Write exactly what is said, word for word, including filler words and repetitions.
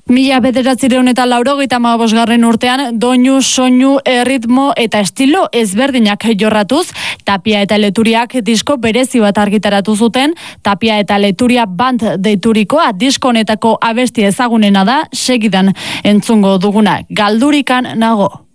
Mila bederatzireun eta laurogeita hamabosgarren urtean doinu, soinu, erritmo eta estilo ezberdinak jorratuz, Tapia eta Leturiak disko berezi bat argitaratu zuten. Tapia eta Leturia band deiturikoa disko honetako abesti ezagunena da, segidan entzungo duguna, Galdurikan nago.